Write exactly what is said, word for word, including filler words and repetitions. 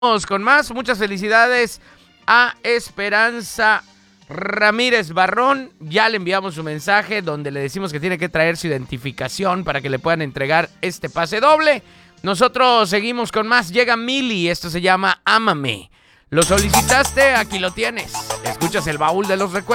Vamos con más. Muchas felicidades a Esperanza Ramírez Barrón. Ya le enviamos su mensaje donde le decimos que tiene que traer su identificación para que le puedan entregar este pase doble. Nosotros seguimos con más. Llega Mili, esto se llama Ámame. Lo solicitaste, aquí lo tienes. Escuchas el baúl de los recuerdos.